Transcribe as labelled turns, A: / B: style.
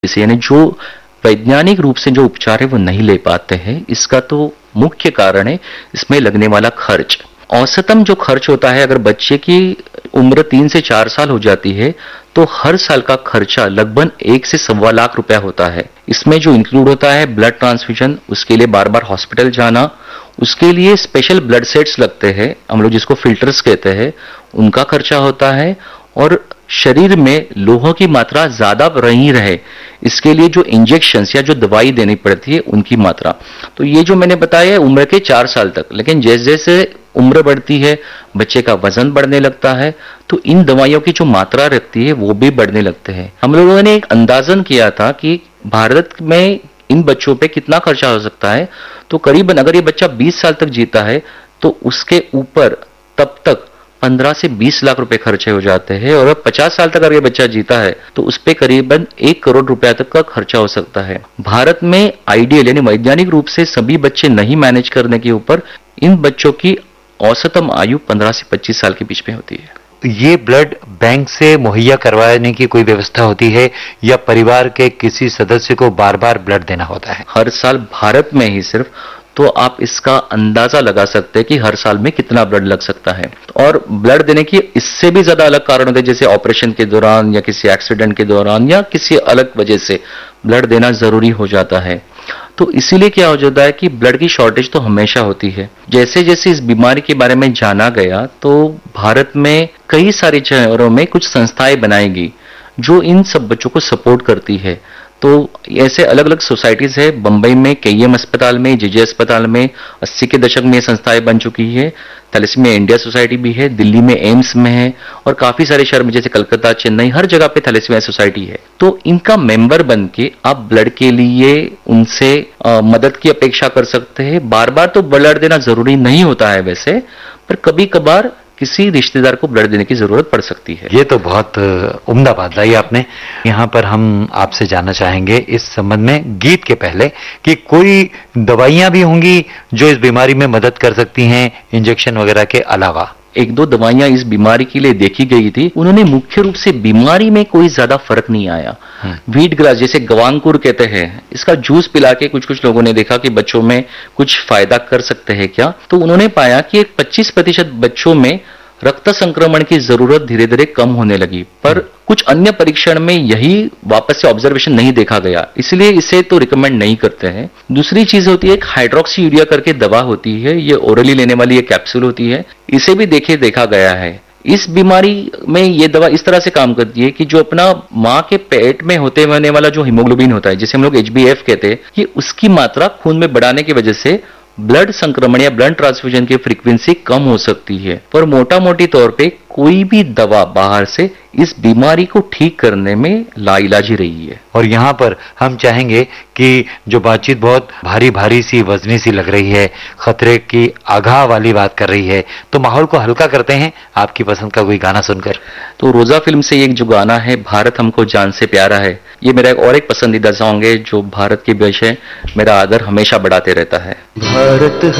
A: इसे यानी जो वैज्ञानिक रूप से जो उपचार है वो नहीं ले पाते हैं, इसका तो मुख्य कारण है इसमें लगने वाला खर्च। औसतन जो खर्च होता है, अगर बच्चे की उम्र 3 से 4 साल हो जाती है तो हर साल का खर्चा लगभग 1 से 1.25 लाख रुपया होता है। इसमें जो इंक्लूड होता है ब्लड ट्रांसफ्यूजन, उसके लिए बार बार हॉस्पिटल जाना, उसके लिए स्पेशल ब्लड सेट्स लगते हैं, हम लोग जिसको फिल्टर्स कहते हैं, उनका खर्चा होता है, और शरीर में लोहा की मात्रा ज्यादा नहीं रहे इसके लिए जो इंजेक्शंस या जो दवाई देनी पड़ती है उनकी मात्रा। तो ये जो मैंने बताया है उम्र के 4 साल तक, लेकिन जैसे जैसे उम्र बढ़ती है बच्चे का वजन बढ़ने लगता है तो इन दवाइयों की जो मात्रा रखती है वो भी बढ़ने लगते हैं। हम लोगों ने एक अंदाजन किया था कि भारत में इन बच्चों पे कितना खर्चा हो सकता है, तो करीबन अगर ये बच्चा 20 साल तक जीता है तो उसके ऊपर तब तक 15 से 20 लाख रुपए खर्चे हो जाते हैं, और अब 50 साल तक अगर ये बच्चा जीता है तो उस पे करीबन 1 करोड़ रुपया तक का खर्चा हो सकता है। भारत में आइडियल यानी वैज्ञानिक रूप से सभी बच्चे नहीं मैनेज करने के ऊपर इन बच्चों की औसतम आयु 15 से 25 साल के बीच में होती है।
B: ये ब्लड बैंक से मुहैया करवाने की कोई व्यवस्था होती है या परिवार के किसी सदस्य को बार बार ब्लड देना होता है?
A: हर साल भारत में ही सिर्फ, तो आप इसका अंदाजा लगा सकते हैं कि हर साल में कितना ब्लड लग सकता है। और ब्लड देने की इससे भी ज्यादा अलग कारण होते हैं, जैसे ऑपरेशन के दौरान या किसी एक्सीडेंट के दौरान या किसी अलग वजह से ब्लड देना जरूरी हो जाता है। तो इसीलिए क्या हो जाता है कि ब्लड की शॉर्टेज तो हमेशा होती है। जैसे जैसे इस बीमारी के बारे में जाना गया तो भारत में कई सारे शहरों में कुछ संस्थाएं बनाई गई जो इन सब बच्चों को सपोर्ट करती है। तो ऐसे अलग अलग सोसाइटीज है, बंबई में केईएम अस्पताल में, जेजे अस्पताल में 80 के दशक में ये संस्थाएं बन चुकी है। थैलेसीमिया इंडिया सोसाइटी भी है, दिल्ली में एम्स में है, और काफी सारे शहर में जैसे कलकत्ता, चेन्नई, हर जगह पे थैलेसीमिया सोसाइटी है। तो इनका मेंबर बन के आप ब्लड के लिए उनसे मदद की अपेक्षा कर सकते हैं। बार बार तो ब्लड देना जरूरी नहीं होता है वैसे, पर कभी कभार किसी रिश्तेदार को ब्लड देने की जरूरत पड़ सकती है।
B: ये तो बहुत उम्दा बात लाई आपने। यहाँ पर हम आपसे जानना चाहेंगे इस संबंध में गीत के पहले कि कोई दवाइयां भी होंगी जो इस बीमारी में मदद कर सकती हैं इंजेक्शन वगैरह के अलावा?
A: 1-2 दवाइयां इस बीमारी के लिए देखी गई थी, उन्होंने मुख्य रूप से बीमारी में कोई ज्यादा फर्क नहीं आया। व्हीट ग्रास जैसे गवांकुर कहते हैं, इसका जूस पिला के कुछ कुछ लोगों ने देखा कि बच्चों में कुछ फायदा कर सकते हैं क्या, तो उन्होंने पाया कि 25% बच्चों में रक्त संक्रमण की जरूरत धीरे धीरे कम होने लगी, पर कुछ अन्य परीक्षण में यही वापस से ऑब्जर्वेशन नहीं देखा गया, इसलिए इसे तो रिकमेंड नहीं करते हैं। दूसरी चीज होती है एक हाइड्रोक्सी यूरिया करके दवा होती है, ये ओरली लेने वाली एक कैप्सूल होती है, इसे भी देखा गया है। इस बीमारी में ये दवा इस तरह से काम करती है कि जो अपना माँ के पेट में होते होने वाला जो हीमोग्लोबिन होता है, जिसे हम लोग HbF कहते हैं, ये उसकी मात्रा खून में बढ़ाने की वजह से ब्लड संक्रमण या ब्लड ट्रांसफ्यूजन की फ्रीक्वेंसी कम हो सकती है। पर मोटा मोटी तौर पे कोई भी दवा बाहर से इस बीमारी को ठीक करने में लाइलाज ही रही है।
B: और यहाँ पर हम चाहेंगे कि जो बातचीत बहुत भारी भारी सी, वजनी सी लग रही है, खतरे की आगाह वाली बात कर रही है, तो माहौल को हल्का करते हैं आपकी पसंद का कोई गाना सुनकर।
A: तो रोजा फिल्म से एक जो गाना है भारत हमको जान से प्यारा है, ये मेरा और एक पसंदीदा सॉन्ग है जो भारत के विषय मेरा आदर हमेशा बढ़ाते रहता है।
C: भारत